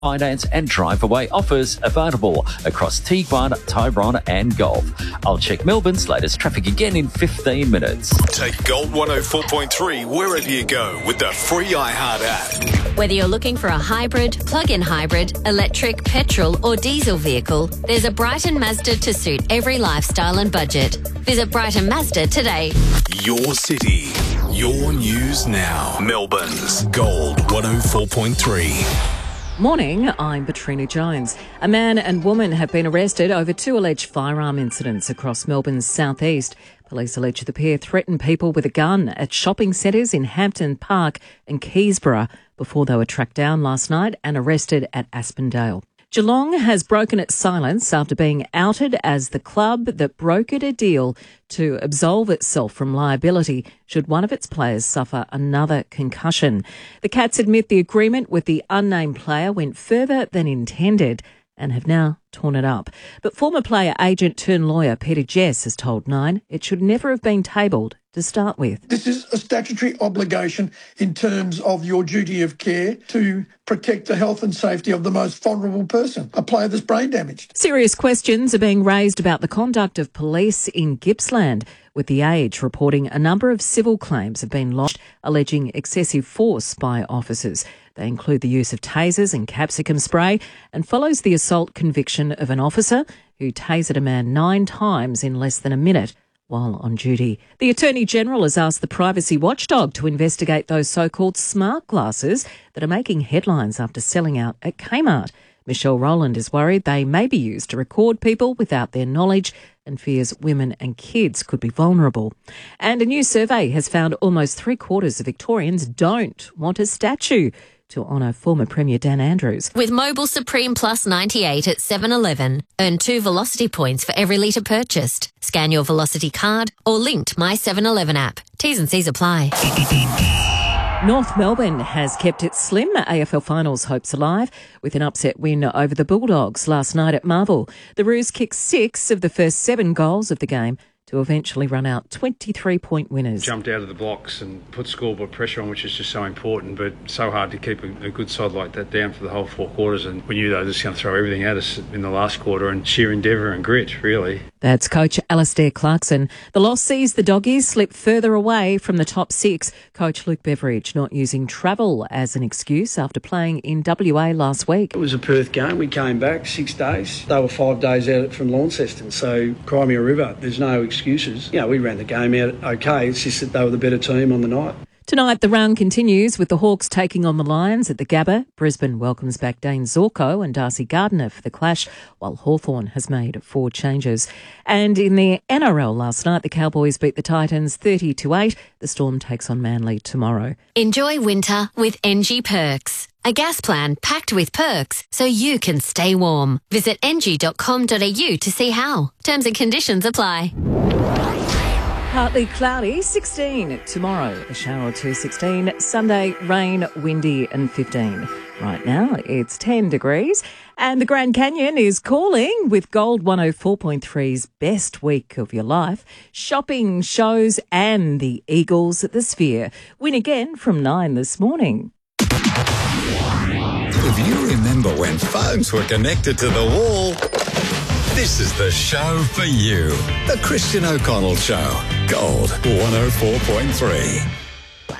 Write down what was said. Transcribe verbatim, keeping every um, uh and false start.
finance and drive-away offers available across T one, Tyrone and Golf. I'll check Melbourne's latest traffic again in fifteen minutes. Take Gold one oh four point three wherever you go with the free iHeart app. Whether you're looking for a hybrid, plug-in hybrid, electric, petrol or diesel vehicle, there's a Brighton Mazda to suit every lifestyle and budget. Visit Brighton Mazda today. Your city, your news now. Melbourne's Gold one oh four point three. Morning, I'm Katrina Jones. A man and woman have been arrested over two alleged firearm incidents across Melbourne's southeast. Police allege the pair threatened people with a gun at shopping centres in Hampton Park and Keysborough before they were tracked down last night and arrested at Aspendale. Geelong has broken its silence after being outed as the club that brokered a deal to absolve itself from liability should one of its players suffer another concussion. The Cats admit the agreement with the unnamed player went further than intended and have now torn it up. But former player agent turned lawyer Peter Jess has told Nine it should never have been tabled to start with. This is a statutory obligation in terms of your duty of care to protect the health and safety of the most vulnerable person, a player that's brain damaged. Serious questions are being raised about the conduct of police in Gippsland, with The Age reporting a number of civil claims have been lodged alleging excessive force by officers. They include the use of tasers and capsicum spray and follows the assault conviction of an officer who tasered a man nine times in less than a minute while on duty. The Attorney-General has asked the privacy watchdog to investigate those so-called smart glasses that are making headlines after selling out at Kmart. Michelle Rowland is worried they may be used to record people without their knowledge and fears women and kids could be vulnerable. And a new survey has found almost three-quarters of Victorians don't want a statue to honour former Premier Dan Andrews. With Mobil Supreme Plus ninety-eight at seven eleven, earn two Velocity points for every litre purchased. Scan your Velocity card or linked My seven eleven app. T's and C's apply. North Melbourne has kept its slim A F L Finals hopes alive with an upset win over the Bulldogs last night at Marvel. The Roos kicked six of the first seven goals of the game to eventually run out twenty-three point winners. Jumped out of the blocks and put scoreboard pressure on, which is just so important, but so hard to keep a, a good side like that down for the whole four quarters. And we knew they were just going to throw everything at us in the last quarter, and sheer endeavour and grit, really. That's coach Alastair Clarkson. The loss sees the Doggies slip further away from the top six. Coach Luke Beveridge not using travel as an excuse after playing in W A last week. It was a Perth game. We came back six days. They were five days out from Launceston, so Crimea River, there's no excuses. You know, we ran the game out okay. It's just that they were the better team on the night. Tonight, the round continues with the Hawks taking on the Lions at the Gabba. Brisbane welcomes back Dane Zorko and Darcy Gardiner for the clash, while Hawthorn has made four changes. And in the N R L last night, the Cowboys beat the Titans thirty to eight. The Storm takes on Manly tomorrow. Enjoy winter with N G Perks. A gas plan packed with perks so you can stay warm. Visit n g dot com dot a u to see how. Terms and conditions apply. Partly cloudy, sixteen tomorrow. A shower or two, sixteen. Sunday, rain, windy and fifteen. Right now, it's ten degrees. And the Grand Canyon is calling with Gold one oh four point three's best week of your life. Shopping, shows and the Eagles at the Sphere. Win again from nine this morning. If you remember when phones were connected to the wall, this is the show for you. The Christian O'Connell Show. Gold one oh four point three.